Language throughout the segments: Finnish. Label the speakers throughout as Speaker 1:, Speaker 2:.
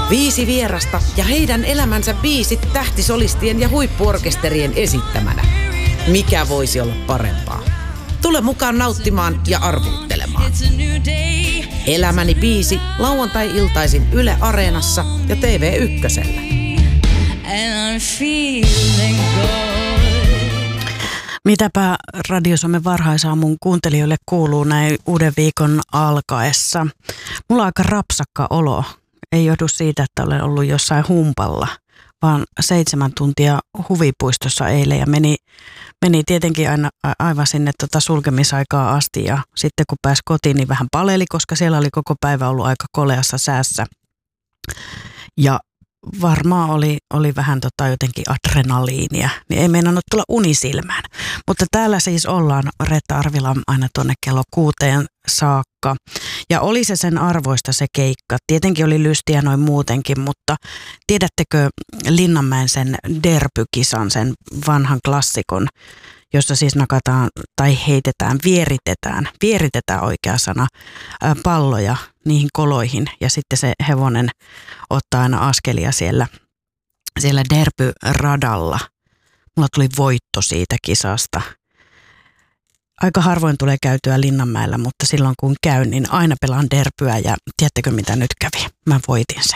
Speaker 1: 5 vierasta ja heidän elämänsä biisit tähtisolistien ja huippuorkesterien esittämänä. Mikä voisi olla parempaa? Tule mukaan nauttimaan ja arvuuttelemaan. Elämäni biisi lauantai-iltaisin Yle Areenassa ja TV1:llä.
Speaker 2: Mitäpä Radio Suomen varhaisaamun kuuntelijoille kuuluu näin uuden viikon alkaessa? Mulla on aika rapsakka olo. Ei johdu siitä, että olen ollut jossain humpalla, vaan 7 tuntia huvipuistossa eilen ja meni tietenkin aivan sinne sulkemisaikaa asti ja sitten kun pääsi kotiin, niin vähän paleli, koska siellä oli koko päivä ollut aika koleassa säässä. Ja varmaan oli vähän jotenkin adrenaliinia, niin ei meinannut tulla unisilmään. Mutta täällä siis ollaan Reetta Arvila aina tuonne kello 6 saakka. Ja oli se sen arvoista se keikka. Tietenkin oli lystiä noin muutenkin, mutta tiedättekö Linnanmäen sen derpykisan, sen vanhan klassikon, jossa siis nakataan tai heitetään, vieritetään oikea sana, palloja niihin koloihin ja sitten se hevonen ottaa aina askelia siellä derpyradalla. Mulla tuli voitto siitä kisasta. Aika harvoin tulee käytyä Linnanmäellä, mutta silloin kun käyn, niin aina pelaan derpyä ja tiedättekö mitä nyt kävi? Mä voitin sen.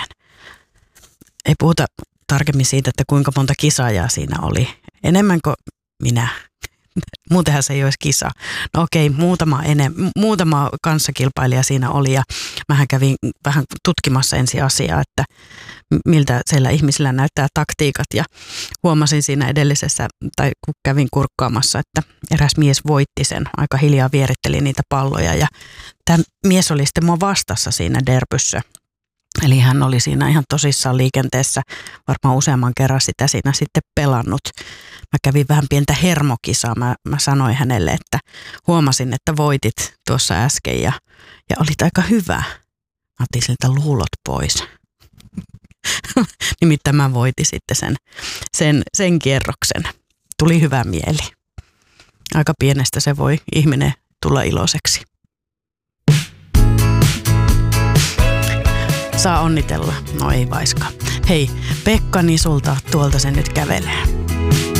Speaker 2: Ei puhuta tarkemmin siitä, että kuinka monta kisaajaa siinä oli. Enemmän kuin minä. Muutenhan se ei olisi kisa. No okei, muutama kanssakilpailija siinä oli ja mähän kävin vähän tutkimassa ensin asiaa, että miltä siellä ihmisillä näyttää taktiikat ja huomasin siinä edellisessä, tai kun kävin kurkkaamassa, että eräs mies voitti sen, aika hiljaa vieritteli niitä palloja ja tämä mies oli sitten mua vastassa siinä derpyssä. Eli hän oli siinä ihan tosissaan liikenteessä, varmaan useamman kerran sitä siinä sitten pelannut. Mä kävin vähän pientä hermokisaa, mä sanoin hänelle, että huomasin, että voitit tuossa äsken ja olit aika hyvä. Mä otin siltä luulot pois. Nimittäin mä voitin sitten sen kierroksen. Tuli hyvä mieli. Aika pienestä se voi ihminen tulla iloiseksi. Saa onnitella. No ei vaiskaan. Hei, Pekka Nisulta tuolta se nyt kävelee.